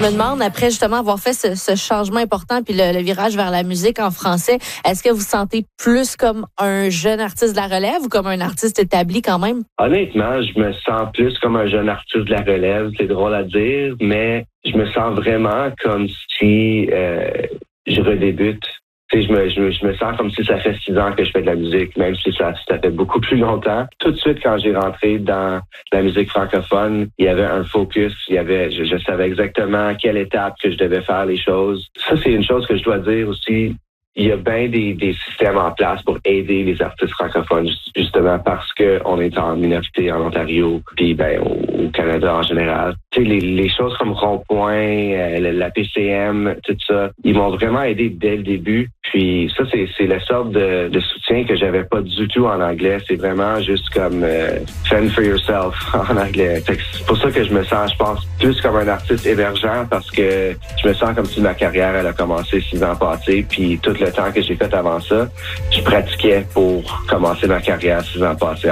me demande, après justement avoir fait ce changement important puis le virage vers la musique en français, est-ce que vous vous sentez plus comme un jeune artiste de la relève ou comme un artiste établi quand même? Honnêtement, je me sens plus comme un jeune artiste de la relève. C'est drôle à dire, mais je me sens vraiment comme si je redébute. Je me sens comme si ça fait 6 ans que je fais de la musique, même si ça fait beaucoup plus longtemps. Tout de suite, quand j'ai rentré dans la musique francophone, il y avait un focus, je savais exactement à quelle étape que je devais faire les choses. Ça, c'est une chose que je dois dire aussi. Il y a bien des systèmes en place pour aider les artistes francophones, justement parce qu'on est en minorité en Ontario, puis au Canada en général. Tu sais, les choses comme Rond-Point, la PCM, tout ça, ils m'ont vraiment aidé dès le début. Puis ça, c'est la sorte de soutien que j'avais pas du tout en anglais. C'est vraiment juste comme fend for yourself en anglais. Fait que c'est pour ça que je me sens, je pense, plus comme un artiste émergent parce que je me sens comme si ma carrière, elle a commencé 6 ans passés, puis tout le temps que j'ai fait avant ça, je pratiquais pour commencer ma carrière 6 ans passés.